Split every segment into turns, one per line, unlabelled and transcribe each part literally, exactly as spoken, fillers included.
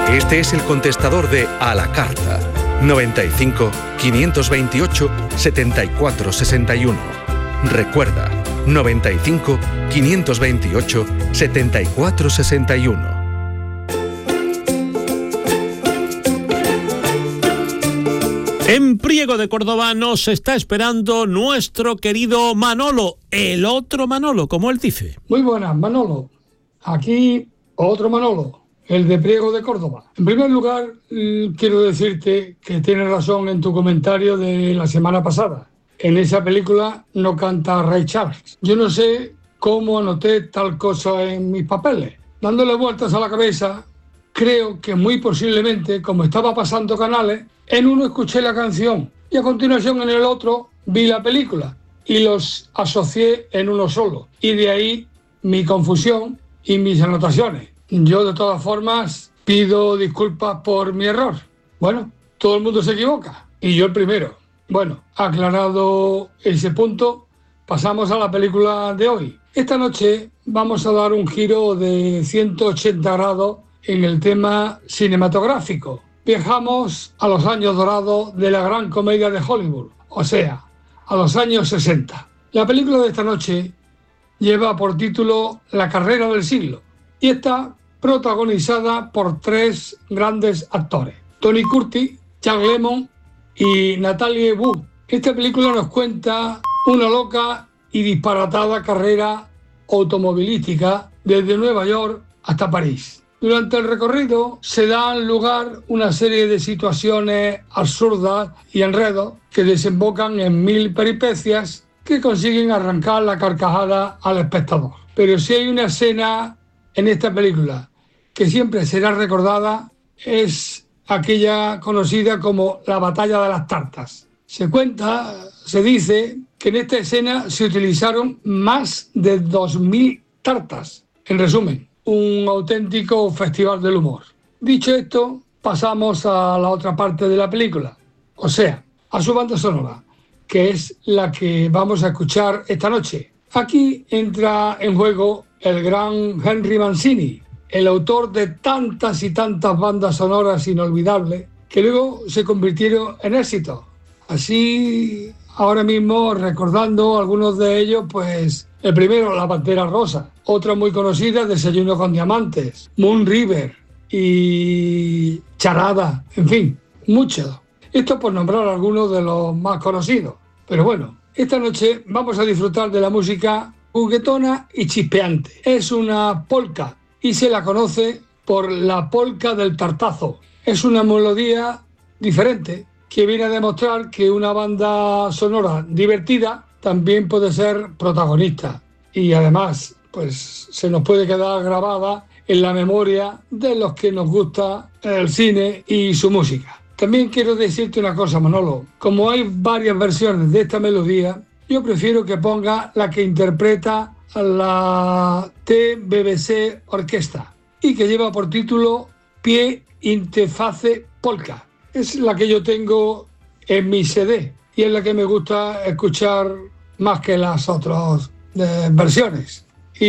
Este es el contestador de A la Carta. noventa y cinco, quinientos veintiocho, setenta y cuatro sesenta y uno. Recuerda, noventa y cinco, quinientos veintiocho, setenta y cuatro sesenta y uno.
En Priego de Córdoba nos está esperando nuestro querido Manolo, el otro Manolo, como él dice.
Muy buenas, Manolo. Aquí otro Manolo, el de Priego de Córdoba. En primer lugar, quiero decirte que tienes razón en tu comentario de la semana pasada. En esa película no canta Ray Charles. Yo no sé cómo anoté tal cosa en mis papeles. Dándole vueltas a la cabeza, creo que muy posiblemente, como estaba pasando canales, en uno escuché la canción y a continuación en el otro vi la película y los asocié en uno solo. Y de ahí mi confusión y mis anotaciones. Yo de todas formas pido disculpas por mi error. Bueno, todo el mundo se equivoca y yo el primero. Bueno, aclarado ese punto, pasamos a la película de hoy. Esta noche vamos a dar un giro de ciento ochenta grados en el tema cinematográfico. Viajamos a los años dorados de la gran comedia de Hollywood, o sea, a los años sesenta. La película de esta noche lleva por título La carrera del siglo y está protagonizada por tres grandes actores: Tony Curtis, Jack Lemmon y Natalie Wood. Esta película nos cuenta una loca y disparatada carrera automovilística desde Nueva York hasta París. Durante el recorrido se dan lugar una serie de situaciones absurdas y enredos que desembocan en mil peripecias que consiguen arrancar la carcajada al espectador. Pero si hay una escena en esta película que siempre será recordada, es aquella conocida como la batalla de las tartas. Se cuenta, se dice, que en esta escena se utilizaron más de dos mil tartas. En resumen, un auténtico festival del humor. Dicho esto, pasamos a la otra parte de la película, o sea, a su banda sonora, que es la que vamos a escuchar esta noche. Aquí entra en juego el gran Henry Mancini, el autor de tantas y tantas bandas sonoras inolvidables que luego se convirtieron en éxitos. Así, ahora mismo, recordando algunos de ellos, pues el primero, La Pantera Rosa, otra muy conocida, Desayuno con Diamantes, Moon River y Charada, en fin, muchos. Esto por nombrar algunos de los más conocidos. Pero bueno, esta noche vamos a disfrutar de la música juguetona y chispeante. Es una polka y se la conoce por la polka del tartazo. Es una melodía diferente que viene a demostrar que una banda sonora divertida también puede ser protagonista y además pues se nos puede quedar grabada en la memoria de los que nos gusta el cine y su música. También quiero decirte una cosa, Manolo, como hay varias versiones de esta melodía, yo prefiero que ponga la que interpreta la T B B C Orquesta y que lleva por título Pie Interface Polka. Es la que yo tengo en mi C D y es la que me gusta escuchar más que las otras eh, versiones.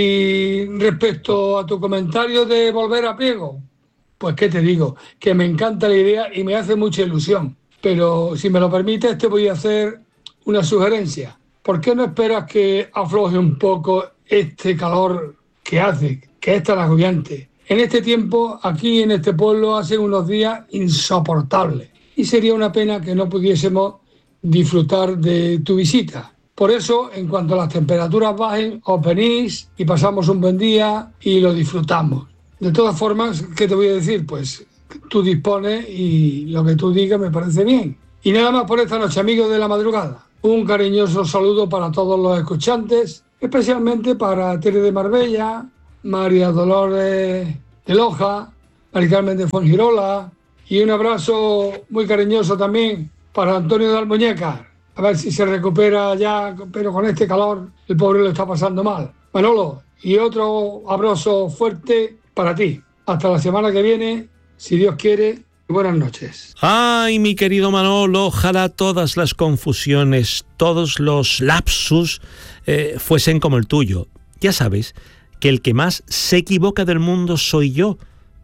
Y respecto a tu comentario de volver a Priego, pues qué te digo, que me encanta la idea y me hace mucha ilusión. Pero si me lo permites te voy a hacer una sugerencia. ¿Por qué no esperas que afloje un poco este calor que hace, que es tan agobiante? En este tiempo, aquí en este pueblo, hace unos días insoportables y sería una pena que no pudiésemos disfrutar de tu visita. Por eso, en cuanto las temperaturas bajen, os venís y pasamos un buen día y lo disfrutamos. De todas formas, ¿qué te voy a decir? Pues tú dispones y lo que tú digas me parece bien. Y nada más por esta noche, amigos de la madrugada. Un cariñoso saludo para todos los escuchantes, especialmente para Tere de Marbella, María Dolores de Loja, Mari Carmen de Fongirola y un abrazo muy cariñoso también para Antonio de Almuñécar. A ver si se recupera ya, pero con este calor el pobre lo está pasando mal. Manolo, y otro abrazo fuerte para ti. Hasta la semana que viene, si Dios quiere. Buenas noches.
Ay, mi querido Manolo, ojalá todas las confusiones, todos los lapsus eh, fuesen como el tuyo. Ya sabes que el que más se equivoca del mundo soy yo,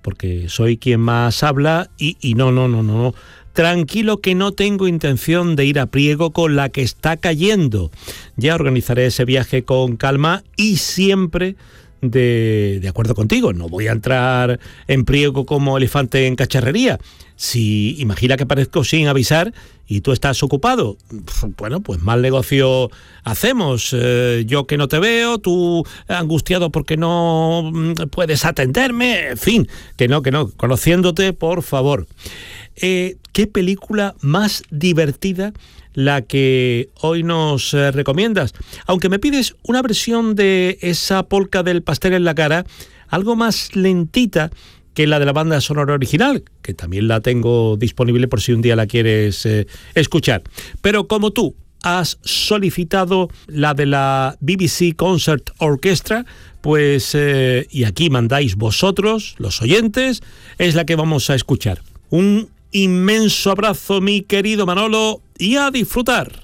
porque soy quien más habla y, y no, no, no, no. Tranquilo que no tengo intención de ir a Priego con la que está cayendo. Ya organizaré ese viaje con calma y siempre de, de acuerdo contigo. No voy a entrar en Priego como elefante en cacharrería. Si imagina que aparezco sin avisar y tú estás ocupado, bueno, pues mal negocio hacemos. Eh, yo que no te veo, tú angustiado porque no puedes atenderme, en fin, que no, que no, conociéndote, por favor. Eh, ¿Qué película más divertida la que hoy nos eh, recomiendas? Aunque me pides una versión de esa polca del pastel en la cara, algo más lentita que la de la banda sonora original, que también la tengo disponible por si un día la quieres eh, escuchar. Pero como tú has solicitado la de la B B C Concert Orchestra, pues, eh, y aquí mandáis vosotros, los oyentes, es la que vamos a escuchar. Un inmenso abrazo, mi querido Manolo, y a disfrutar.